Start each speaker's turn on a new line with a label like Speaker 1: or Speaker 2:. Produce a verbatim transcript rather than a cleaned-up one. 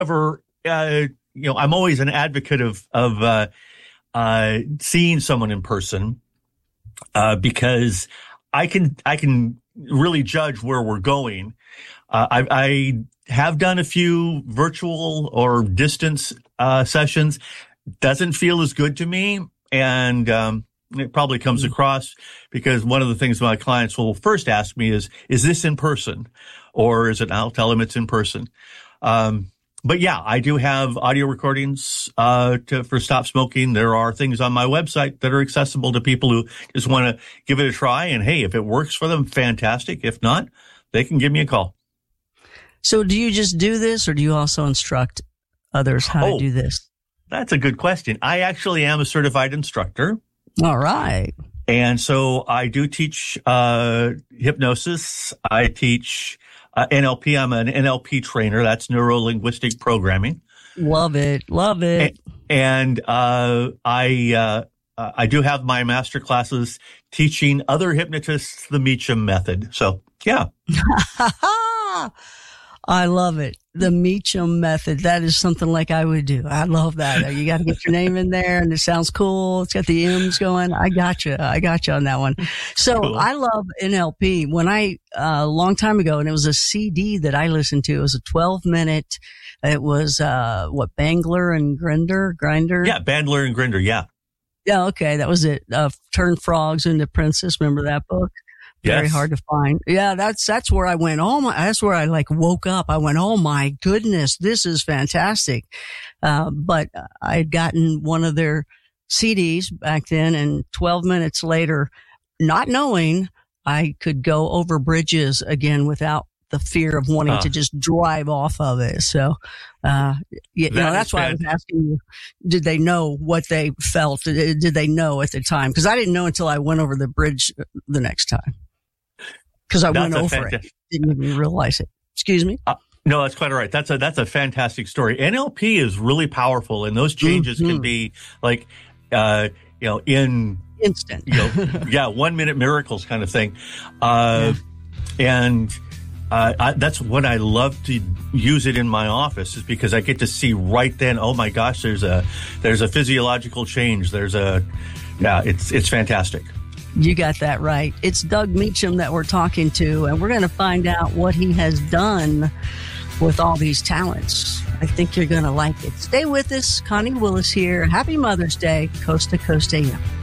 Speaker 1: However, uh, you know, I'm always an advocate of of uh, uh, seeing someone in person uh, because I can I can really judge where we're going. Uh, I, I have done a few virtual or distance uh, sessions. Doesn't feel as good to me, and um, it probably comes across because one of the things my clients will first ask me is, "Is this in person, or is it?" I'll tell them it's in person. Um, But yeah, I do have audio recordings uh to, for Stop Smoking. There are things on my website that are accessible to people who just want to give it a try. And hey, if it works for them, fantastic. If not, they can give me a call.
Speaker 2: So do you just do this, or do you also instruct others how
Speaker 1: oh,
Speaker 2: to do this?
Speaker 1: That's a good question. I actually am a certified instructor.
Speaker 2: All right.
Speaker 1: And so I do teach uh hypnosis. I teach Uh, N L P. I'm an N L P trainer. That's neuro-linguistic programming.
Speaker 2: Love it. Love it.
Speaker 1: And, and uh, I uh, I do have my master classes teaching other hypnotists the Meacham method. So, yeah.
Speaker 2: I love it. The Meacham method. That is something like I would do. I love that. You got to get your name in there, and it sounds cool. It's got the M's going. I got you. I got you on that one. So cool. I love N L P. When I, a uh, long time ago, and it was a C D that I listened to. It was a twelve minute. It was, uh, what, Bangler and Grinder? Grinder?
Speaker 1: Yeah, Bandler and Grinder. Yeah.
Speaker 2: Yeah. Okay. That was it. Uh, Turn Frogs into Princess. Remember that book? Very
Speaker 1: yes.
Speaker 2: hard to find. Yeah, that's, that's where I went. Oh my, that's where I like woke up. I went, oh my goodness, this is fantastic. Uh, but I'd gotten one of their C Ds back then, and twelve minutes later, not knowing I could go over bridges again without the fear of wanting uh, to just drive off of it. So, uh, you, that you know, that's why I was asking you, did they know what they felt? Did, did they know at the time? Cause I didn't know until I went over the bridge the next time. Because I
Speaker 1: that's
Speaker 2: went over
Speaker 1: fantastic.
Speaker 2: it, didn't even realize it. Excuse me.
Speaker 1: Uh, no, that's quite all right. That's a that's a fantastic story. N L P is really powerful, and those changes mm-hmm. can be like, uh, you know, in
Speaker 2: instant.
Speaker 1: You know, yeah, one minute miracles kind of thing, uh, yeah. and uh, I, that's what I love to use it in my office, is because I get to see right then. Oh my gosh, there's a there's a physiological change. There's a yeah, it's it's fantastic.
Speaker 2: You got that right. It's Doug Meacham that we're talking to, and we're going to find out what he has done with all these talents. I think you're going to like it. Stay with us. Connie Willis here. Happy Mother's Day, Coast to Coast A M.